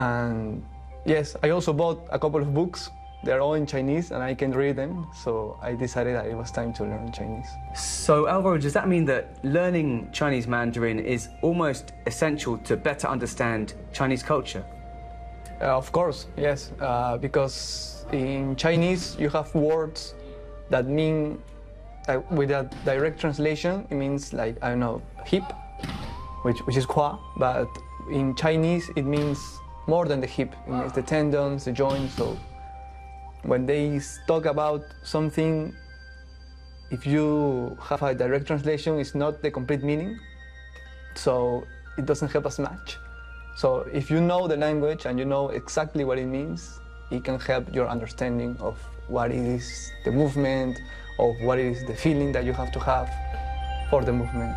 And yes, I also bought a couple of books. They're all in Chinese and I can read them, so I decided that it was time to learn Chinese. So Alvaro, does that mean that learning Chinese Mandarin is almost essential to better understand Chinese culture? Of course, yes, because in Chinese you have words that mean, with a direct translation, it means like, I don't know, hip, which is hua, but in Chinese it means more than the hip. It means the tendons, the joints. So when they talk about something, if you have a direct translation, it's not the complete meaning, so it doesn't help us much. So if you know the language and you know exactly what it means, it can help your understanding of what is the movement, of what is the feeling that you have to have for the movement.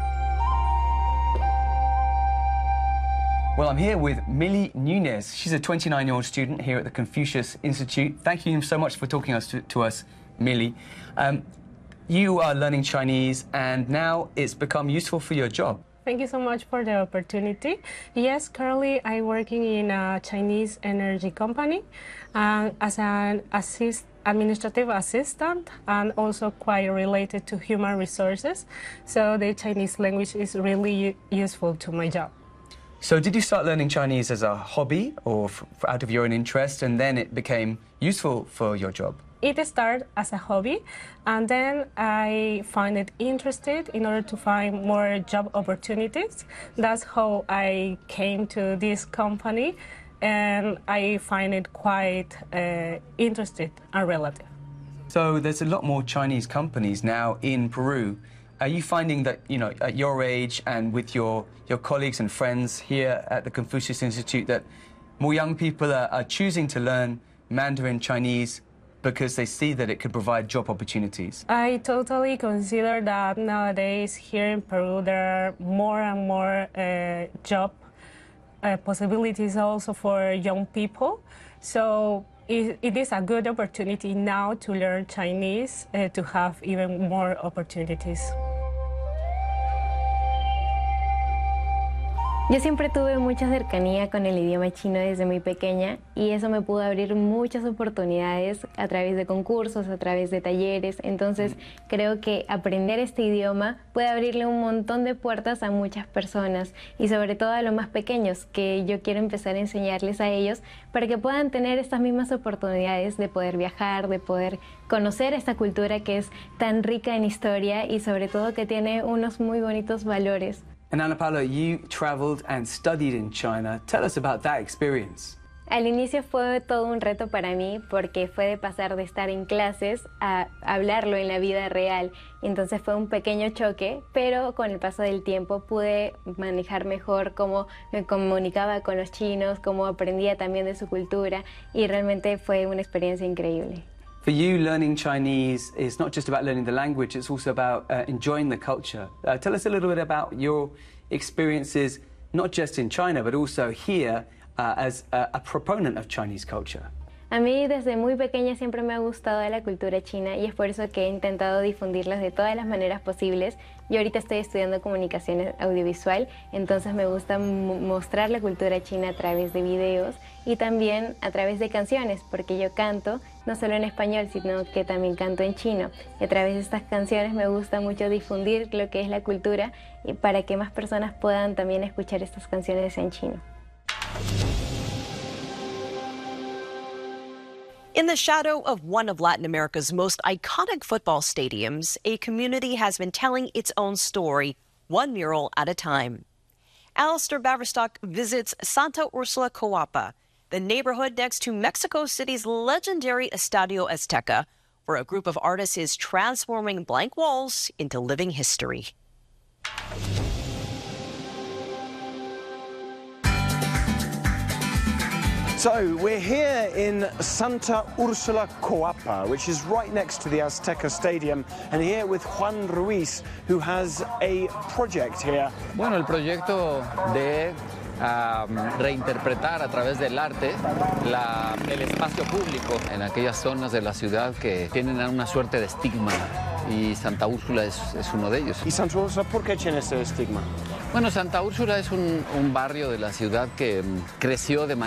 Well, I'm here with Milly Nunez. She's a 29-year-old student here at the Confucius Institute. Thank you so much for talking to us, Milly. You are learning Chinese, and now it's become useful for your job. Thank you so much for the opportunity. Yes, currently I'm working in a Chinese energy company as an administrative assistant, and also quite related to human resources. So the Chinese language is really useful to my job. So did you start learning Chinese as a hobby or out of your own interest, and then it became useful for your job? It started as a hobby, and then I find it interested in order to find more job opportunities. That's how I came to this company, and I find it quite interesting and relative. So there's a lot more Chinese companies now in Peru. Are you finding that, you know, at your age and with your colleagues and friends here at the Confucius Institute, that more young people are choosing to learn Mandarin Chinese because they see that it could provide job opportunities? I totally consider that nowadays here in Peru there are more and more job possibilities also for young people. So it is a good opportunity now to learn Chinese to have even more opportunities. Yo siempre tuve mucha cercanía con el idioma chino desde muy pequeña y eso me pudo abrir muchas oportunidades a través de concursos, a través de talleres. Entonces creo que aprender este idioma puede abrirle un montón de puertas a muchas personas y sobre todo a los más pequeños, que yo quiero empezar a enseñarles a ellos para que puedan tener estas mismas oportunidades de poder viajar, de poder conocer esta cultura que es tan rica en historia y sobre todo que tiene unos muy bonitos valores. And Ana Paula, you traveled and studied in China. Tell us about that experience. Al inicio fue todo un reto para mí porque fue de pasar de estar en clases a hablarlo en la vida real. Entonces fue un pequeño choque, pero con el paso del tiempo pude manejar mejor cómo me comunicaba con los chinos, cómo aprendía también de su cultura y realmente fue una experiencia increíble. For you, learning Chinese is not just about learning the language, it's also about enjoying the culture. Tell us a little bit about your experiences, not just in China, but also here as a proponent of Chinese culture. A mí desde muy pequeña siempre me ha gustado la cultura china y es por eso que he intentado difundirlas de todas las maneras posibles. Yo ahorita estoy estudiando comunicación audiovisual, entonces me gusta mostrar la cultura china a través de videos y también a través de canciones, porque yo canto no solo en español, sino que también canto en chino. Y a través de estas canciones me gusta mucho difundir lo que es la cultura y para que más personas puedan también escuchar estas canciones en chino. In the shadow of one of Latin America's most iconic football stadiums, a community has been telling its own story, one mural at a time. Alistair Baverstock visits Santa Ursula Coapa, the neighborhood next to Mexico City's legendary Estadio Azteca, where a group of artists is transforming blank walls into living history. So we're here in Santa Ursula Coapa, which is right next to the Azteca Stadium, and here with Juan Ruiz, who has a project here. Bueno, el proyecto de reinterpretar a través del arte el espacio público en aquellas zonas de la ciudad que tienen una suerte de estigma, y Santa Úrsula es uno de ellos. ¿Y Santa Úrsula por qué tiene ese estigma? Bueno, Santa Úrsula es un barrio de la ciudad que creció de manera